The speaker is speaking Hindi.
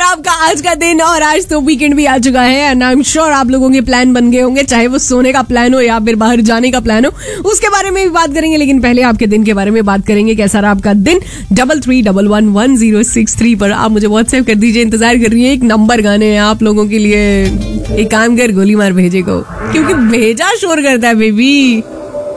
आपका आज का दिन, और आज तो वीकेंड भी आ चुका है एंड आई एम श्योर आप लोगों के प्लान बन गए होंगे, चाहे वो सोने का प्लान हो या फिर बाहर जाने का प्लान हो, उसके बारे में भी बात करेंगे। लेकिन पहले आपके दिन के बारे में बात करेंगे, कैसा रहा आपका दिन। 33111063 पर आप मुझे व्हाट्सएप कर दीजिए। इंतजार कर रही है एक नंबर गाने हैं आप लोगों के लिए। एक काम कर, गोली मार भेजे को, क्योंकि भेजा शोर करता है बेबी।